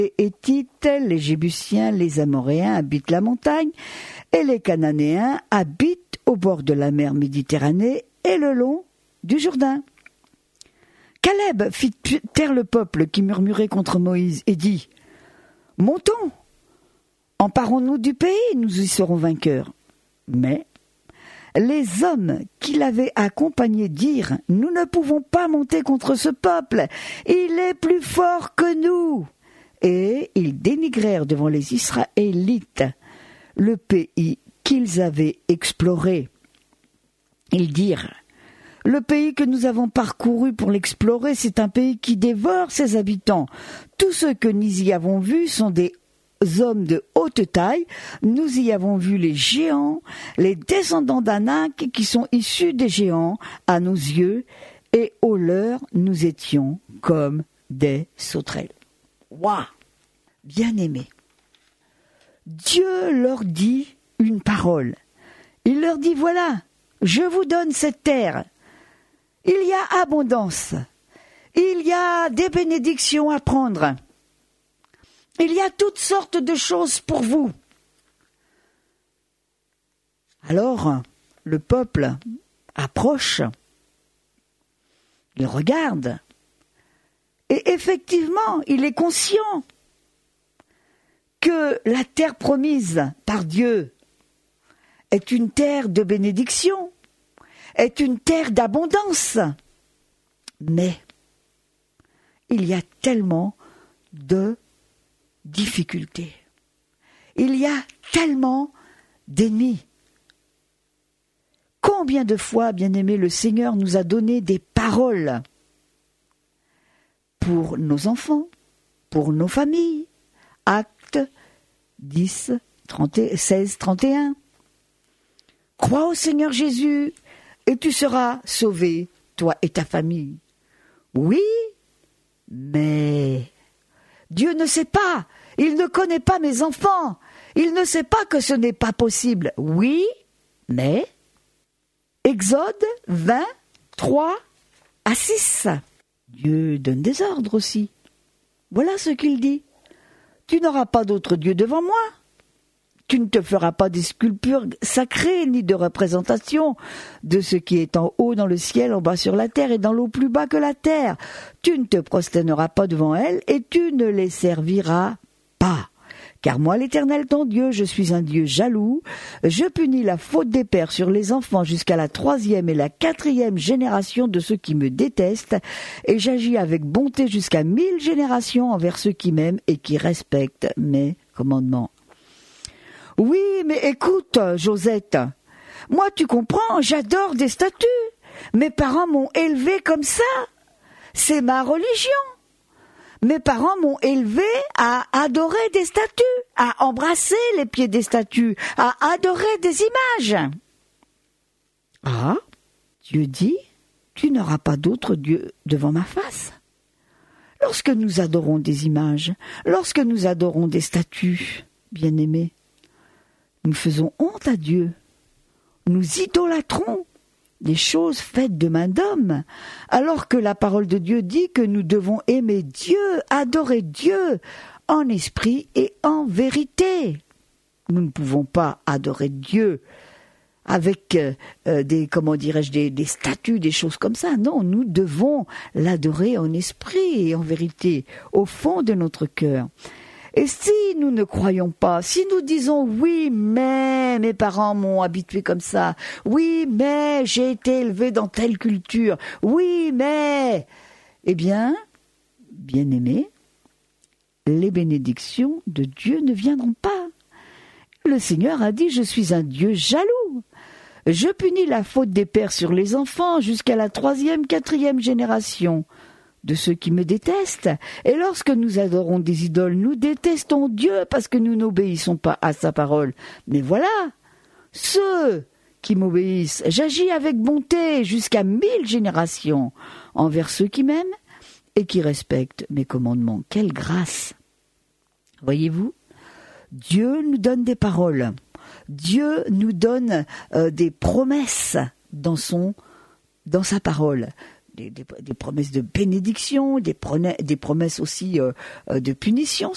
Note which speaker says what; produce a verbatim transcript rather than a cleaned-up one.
Speaker 1: Les Héthites, les Jébusiens, les Amoréens habitent la montagne et les Cananéens habitent au bord de la mer Méditerranée et le long du Jourdain. Caleb fit taire le peuple qui murmurait contre Moïse et dit « Montons, emparons-nous du pays, nous y serons vainqueurs. » Mais les hommes qui l'avaient accompagné dirent « Nous ne pouvons pas monter contre ce peuple, il est plus fort que nous. » Et ils dénigrèrent devant les Israélites le pays qu'ils avaient exploré. Ils dirent « Le pays que nous avons parcouru pour l'explorer, c'est un pays qui dévore ses habitants. Tous ceux que nous y avons vus sont des hommes de haute taille. Nous y avons vu les géants, les descendants d'Anak qui sont issus des géants à nos yeux, et aux leurs nous étions comme des sauterelles. » Waouh! Bien-aimés, Dieu leur dit une parole. Il leur dit, voilà, je vous donne cette terre. Il y a abondance. Il y a des bénédictions à prendre. Il y a toutes sortes de choses pour vous. Alors, le peuple approche. Il regarde. Et effectivement, il est conscient que la terre promise par Dieu est une terre de bénédiction, est une terre d'abondance. Mais il y a tellement de difficultés. Il y a tellement d'ennemis. Combien de fois, bien-aimés, le Seigneur nous a donné des paroles pour nos enfants, pour nos familles. Acte dix, trente, seize, trente et un. Crois au Seigneur Jésus et tu seras sauvé, toi et ta famille. Oui, mais Dieu ne sait pas, il ne connaît pas mes enfants, il ne sait pas que ce n'est pas possible. Oui, mais Exode vingt, trois à six. Dieu donne des ordres aussi. Voilà ce qu'il dit. Tu n'auras pas d'autre Dieu devant moi. Tu ne te feras pas des sculptures sacrées, ni de représentation de ce qui est en haut dans le ciel, en bas sur la terre et dans l'eau plus bas que la terre. Tu ne te prosterneras pas devant elles et tu ne les serviras pas. Car moi, l'Éternel ton Dieu, je suis un Dieu jaloux. Je punis la faute des pères sur les enfants jusqu'à la troisième et la quatrième génération de ceux qui me détestent, et j'agis avec bonté jusqu'à mille générations envers ceux qui m'aiment et qui respectent mes commandements. Oui, mais écoute, Josette, moi tu comprends, j'adore des statues. Mes parents m'ont élevé comme ça. C'est ma religion. Mes parents m'ont élevé à adorer des statues, à embrasser les pieds des statues, à adorer des images. Ah, Dieu dit, tu n'auras pas d'autre Dieu devant ma face. Lorsque nous adorons des images, lorsque nous adorons des statues, bien-aimés, nous faisons honte à Dieu. Nous idolâtrons des choses faites de main d'homme, alors que la parole de Dieu dit que nous devons aimer Dieu, adorer Dieu, en esprit et en vérité. Nous ne pouvons pas adorer Dieu avec euh, des, comment dirais-je, des, des statues, des choses comme ça. Non, nous devons l'adorer en esprit et en vérité, au fond de notre cœur. Et si nous ne croyons pas, si nous disons « oui, mais mes parents m'ont habitué comme ça, oui, mais j'ai été élevé dans telle culture, oui, mais… » Eh bien, bien-aimés, les bénédictions de Dieu ne viendront pas. Le Seigneur a dit « Je suis un Dieu jaloux. Je punis la faute des pères sur les enfants jusqu'à la troisième, quatrième génération. » de ceux qui me détestent. Et lorsque nous adorons des idoles, nous détestons Dieu parce que nous n'obéissons pas à sa parole. Mais voilà, ceux qui m'obéissent, j'agis avec bonté jusqu'à mille générations envers ceux qui m'aiment et qui respectent mes commandements. Quelle grâce! Voyez-vous, Dieu nous donne des paroles. Dieu nous donne euh, des promesses dans son, dans sa parole. Des, des, des promesses de bénédiction, des, des promesses aussi euh, de punition